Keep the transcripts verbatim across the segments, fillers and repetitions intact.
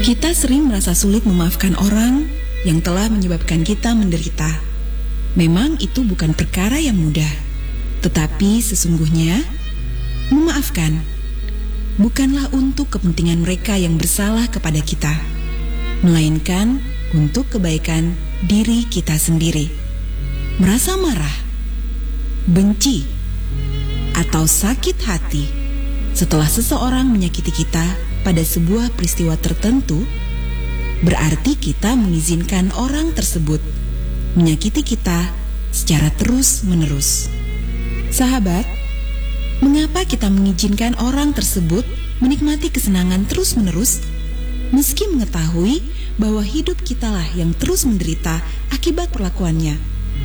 Kita sering merasa sulit memaafkan orang yang telah menyebabkan kita menderita. Memang itu bukan perkara yang mudah, tetapi sesungguhnya memaafkan bukanlah untuk kepentingan mereka yang bersalah kepada kita, melainkan untuk kebaikan diri kita sendiri. Merasa marah, benci, atau sakit hati setelah seseorang menyakiti kita pada sebuah peristiwa tertentu, berarti kita mengizinkan orang tersebut menyakiti kita secara terus-menerus. Sahabat, mengapa kita mengizinkan orang tersebut menikmati kesenangan terus-menerus, meski mengetahui bahwa hidup kitalah yang terus menderita akibat perlakuannya?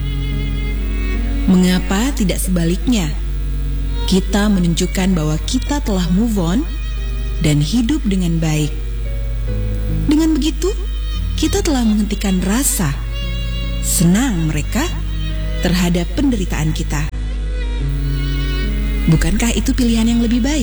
Mengapa tidak sebaliknya? Kita menunjukkan bahwa kita telah move on dan hidup dengan baik. Dengan begitu, kita telah menghentikan rasa senang mereka terhadap penderitaan kita. Bukankah itu pilihan yang lebih baik?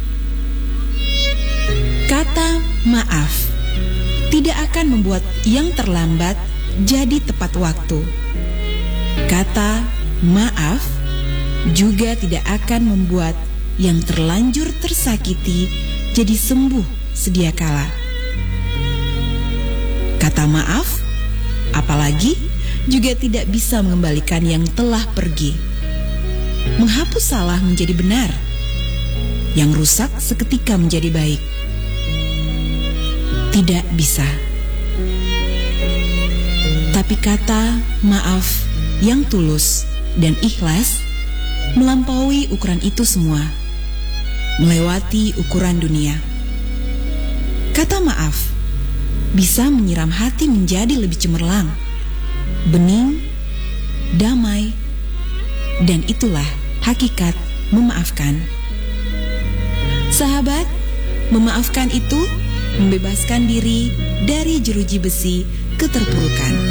Kata maaf tidak akan membuat yang terlambat jadi tepat waktu. Kata maaf juga tidak akan membuat yang terlanjur tersakiti jadi sembuh sedia kala. Kata maaf, apalagi, juga tidak bisa mengembalikan yang telah pergi. Menghapus salah menjadi benar, yang rusak seketika menjadi baik. Tidak bisa. Tapi kata maaf yang tulus dan ikhlas melampaui ukuran itu semua, melewati ukuran dunia. Kata maaf bisa menyiram hati menjadi lebih cemerlang, bening, damai, dan itulah hakikat memaafkan. Sahabat, memaafkan itu membebaskan diri dari jeruji besi keterpurukan.